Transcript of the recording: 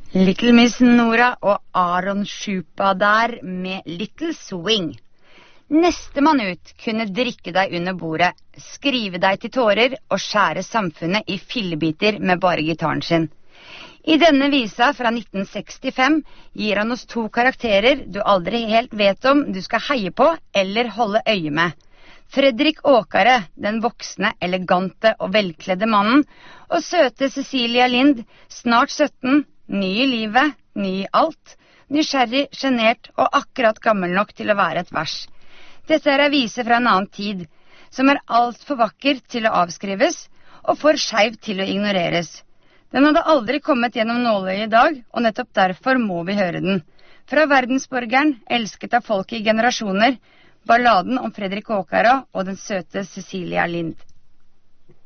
Little Miss Nora og Aaron Schupa der med Little Swing. Nestemann ut kunne drikke deg under bordet, skrive deg til tårer og skjære samfunnet i fillebiter med bare gitaren sin. I denne visa fra 1965 gir han oss to karakterer du aldri helt vet om du skal heie på eller holde øye med. Fredrik Åkare, den voksne, elegante og velkledde mannen, og søte Cecilia Lind, snart 17, ny i livet, ny i alt, nysgjerrig, genert og akkurat gammel nok til å være et vers. Dette er en vise fra en annen tid, som er alt for vakker til å avskrives, og for skeiv til å ignoreres. Den hadde aldri kommet gjennom nåløyet i dag, og nettopp derfor må vi høre den. Fra verdensborgeren, elsket av folk i generasjoner, balladen om Fredrik Åkara og den søte Cecilia Lind.